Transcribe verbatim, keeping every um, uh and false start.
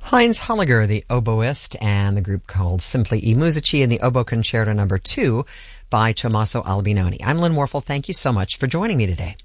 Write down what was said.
Heinz Holliger, the oboist, and the group called Simply I Musici, and the Oboe Concerto number two by Tommaso Albinoni. I'm Lynn Warfel. Thank you so much for joining me today.